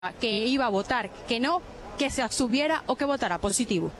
que iba a votar que no, que se abstuviera o que votara positivo.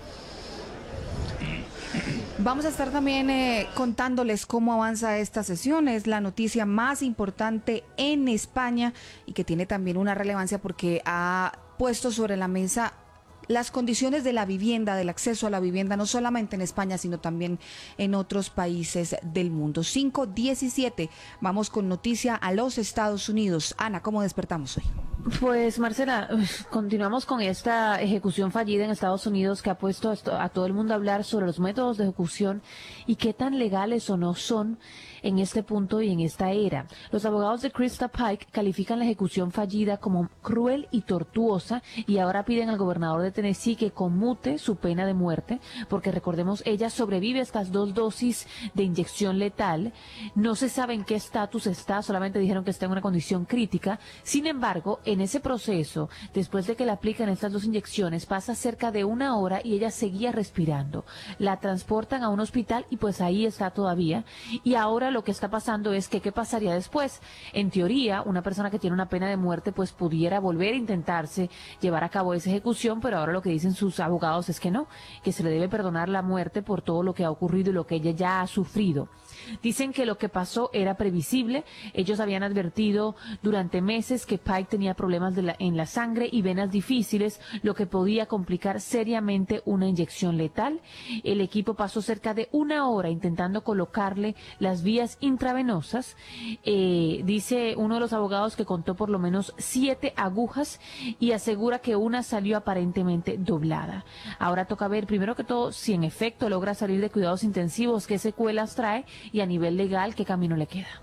Vamos a estar también contándoles cómo avanza esta sesión. Es la noticia más importante en España y que tiene también una relevancia porque ha puesto sobre la mesa las condiciones de la vivienda, del acceso a la vivienda, no solamente en España, sino también en otros países del mundo. 5:17, vamos con noticia a los Estados Unidos. Ana, ¿cómo despertamos hoy? Pues Marcela, continuamos con esta ejecución fallida en Estados Unidos que ha puesto a todo el mundo a hablar sobre los métodos de ejecución y qué tan legales o no son en este punto y en esta era. Los abogados de Krista Pike califican la ejecución fallida como cruel y tortuosa y ahora piden al gobernador de Tennessee que conmute su pena de muerte, porque recordemos, ella sobrevive a estas 2 dosis de inyección letal. No se sabe en qué estatus está, solamente dijeron que está en una condición crítica. Sin embargo, en ese proceso, después de que le aplican estas 2 inyecciones, pasa cerca de 1 hora y ella seguía respirando. La transportan a un hospital y pues ahí está todavía. Y ahora lo que está pasando es que ¿qué pasaría después? En teoría, una persona que tiene una pena de muerte pues pudiera volver a intentarse llevar a cabo esa ejecución, pero ahora lo que dicen sus abogados es que no, que se le debe perdonar la muerte por todo lo que ha ocurrido y lo que ella ya ha sufrido. Dicen que lo que pasó era previsible. Ellos habían advertido durante meses que Pike tenía problemas en la sangre y venas difíciles, lo que podía complicar seriamente una inyección letal. El equipo pasó cerca de 1 hora intentando colocarle las vías intravenosas. Dice uno de los abogados que contó por lo menos 7 agujas y asegura que una salió aparentemente doblada. Ahora toca ver, primero que todo, si en efecto logra salir de cuidados intensivos, qué secuelas trae y a nivel legal qué camino le queda.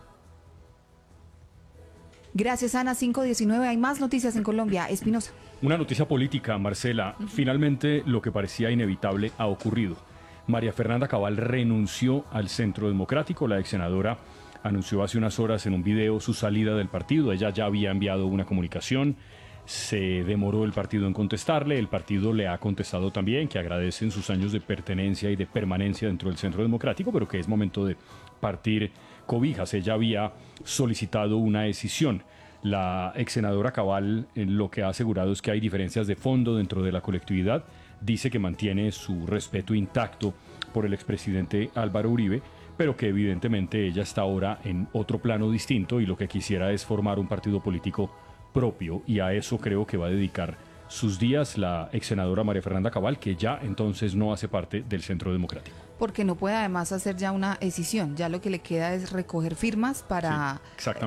Gracias, Ana. 5:19. Hay más noticias en Colombia. Espinosa. Una noticia política, Marcela. Finalmente, lo que parecía inevitable ha ocurrido. María Fernanda Cabal renunció al Centro Democrático. La ex senadora anunció hace unas horas en un video su salida del partido. Ella ya había enviado una comunicación. Se demoró el partido en contestarle. El partido le ha contestado también que agradecen sus años de pertenencia y de permanencia dentro del Centro Democrático, pero que es momento de partir cobijas. Ella había solicitado una escisión. La ex senadora Cabal lo que ha asegurado es que hay diferencias de fondo dentro de la colectividad. Dice que mantiene su respeto intacto por el expresidente Álvaro Uribe, pero que evidentemente ella está ahora en otro plano distinto y lo que quisiera es formar un partido político propio, y a eso creo que va a dedicar sus días la ex senadora María Fernanda Cabal, que ya entonces no hace parte del Centro Democrático. Porque no puede además hacer ya una escisión, ya lo que le queda es recoger firmas para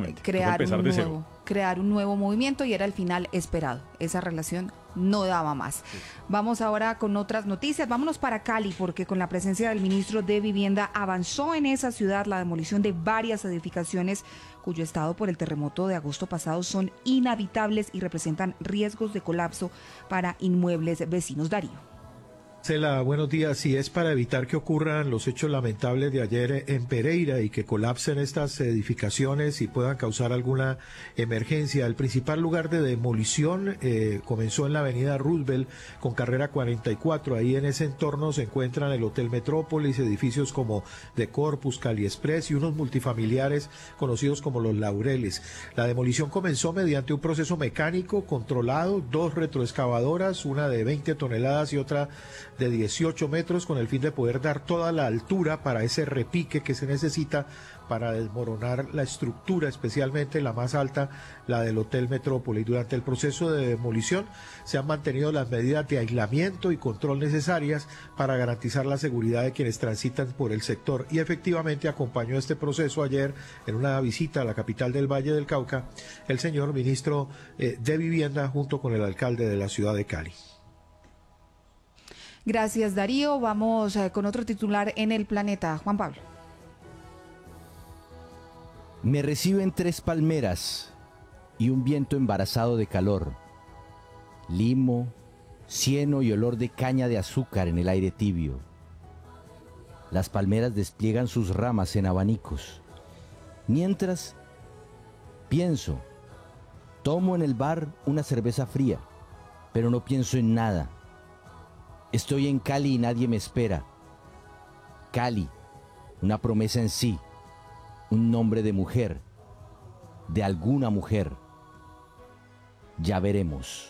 crear un nuevo movimiento, y era el final esperado. Esa relación no daba más. Sí. Vamos ahora con otras noticias. Vámonos para Cali, porque con la presencia del ministro de Vivienda avanzó en esa ciudad la demolición de varias edificaciones cuyo estado por el terremoto de agosto pasado son inhabitables y representan riesgos de colapso para inmuebles vecinos. Darío. Marcela, buenos días. Sí, es para evitar que ocurran los hechos lamentables de ayer en Pereira y que colapsen estas edificaciones y puedan causar alguna emergencia. El principal lugar de demolición comenzó en la avenida Roosevelt con carrera 44. Ahí en ese entorno se encuentran el Hotel Metrópolis, edificios como The Corpus, Cali Express y unos multifamiliares conocidos como Los Laureles. La demolición comenzó mediante un proceso mecánico controlado, 2 retroexcavadoras, una de 20 toneladas y otra de 18 metros, con el fin de poder dar toda la altura para ese repique que se necesita para desmoronar la estructura, especialmente la más alta, la del Hotel Metrópolis. Durante el proceso de demolición se han mantenido las medidas de aislamiento y control necesarias para garantizar la seguridad de quienes transitan por el sector, y efectivamente acompañó este proceso ayer en una visita a la capital del Valle del Cauca el señor ministro de Vivienda junto con el alcalde de la ciudad de Cali. Gracias, Darío. Vamos con otro titular en El Planeta. Juan Pablo. Me reciben 3 palmeras y un viento embarazado de calor. Limo, cieno y olor de caña de azúcar en el aire tibio. Las palmeras despliegan sus ramas en abanicos. Mientras, pienso, tomo en el bar una cerveza fría, pero no pienso en nada. Estoy en Cali y nadie me espera. Cali, una promesa en sí, un nombre de mujer, de alguna mujer. Ya veremos.